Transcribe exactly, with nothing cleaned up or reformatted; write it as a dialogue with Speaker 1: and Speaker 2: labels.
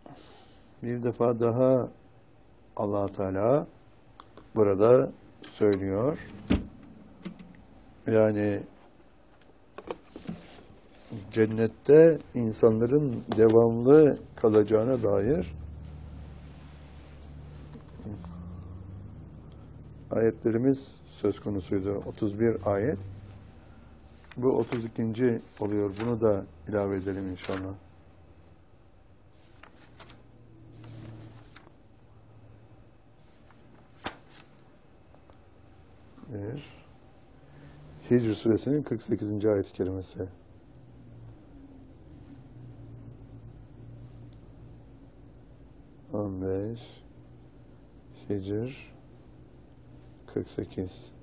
Speaker 1: Bir defa daha Allah Teala burada söylüyor. Yani cennette insanların devamlı kalacağına dair ayetlerimiz söz konusuydu. otuz bir ayet. Bu otuz ikinci oluyor. Bunu da ilave edelim inşallah. Bir. Hicr suresinin kırk sekizinci ayet-i kerimesi. on beş Hicr kırk sekiz